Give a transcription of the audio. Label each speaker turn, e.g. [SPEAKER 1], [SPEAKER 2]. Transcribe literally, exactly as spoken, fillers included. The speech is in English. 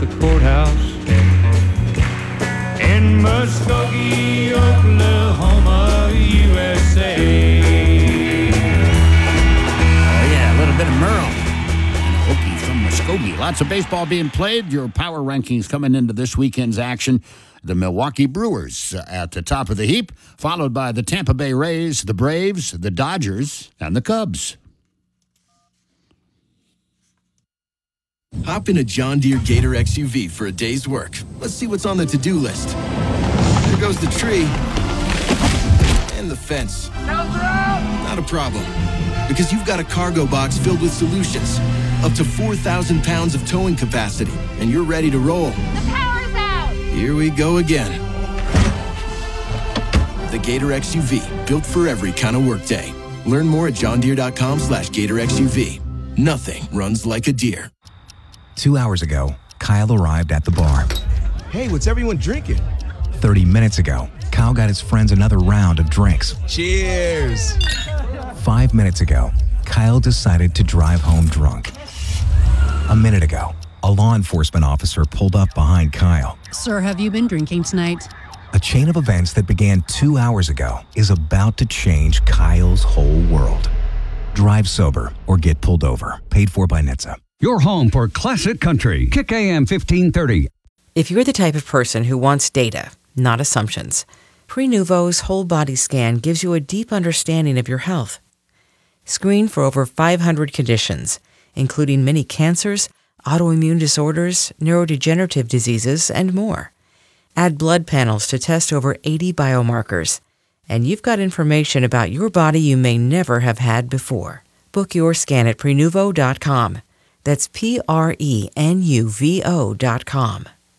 [SPEAKER 1] The courthouse in Muskogee, Oklahoma, U S A.
[SPEAKER 2] Oh, yeah, a little bit of Merle and Okie from Muskogee. Lots of baseball being played. Your power rankings coming into this weekend's action. The Milwaukee Brewers at the top of the heap, followed by the Tampa Bay Rays, the Braves, the Dodgers, and the Cubs.
[SPEAKER 3] Hop in a John Deere Gator X U V for a day's work. Let's see what's on the to-do list. There goes the tree. And the fence. Not a problem. Because you've got a cargo box filled with solutions. Up to four thousand pounds of towing capacity. And you're ready to roll.
[SPEAKER 4] The power's out!
[SPEAKER 3] Here we go again. The Gator X U V. Built for every kind of workday. Learn more at johndeere.com slash Gator X U V. Nothing runs like a deer.
[SPEAKER 5] Two hours ago, Kyle arrived at the bar.
[SPEAKER 6] Hey, what's everyone drinking?
[SPEAKER 5] Thirty minutes ago, Kyle got his friends another round of drinks.
[SPEAKER 6] Cheers!
[SPEAKER 5] Five minutes ago, Kyle decided to drive home drunk. A minute ago, a law enforcement officer pulled up behind Kyle.
[SPEAKER 7] Sir, have you been drinking tonight?
[SPEAKER 5] A chain of events that began two hours ago is about to change Kyle's whole world. Drive sober or get pulled over. Paid for by N H T S A.
[SPEAKER 8] Your home for classic country. Kick A M fifteen thirty.
[SPEAKER 9] If you're the type of person who wants data, not assumptions, Prenuvo's whole body scan gives you a deep understanding of your health. Screen for over five hundred conditions, including many cancers, autoimmune disorders, neurodegenerative diseases, and more. Add blood panels to test over eighty biomarkers, and you've got information about your body you may never have had before. Book your scan at Prenuvo dot com. That's P R E N U V O dot com.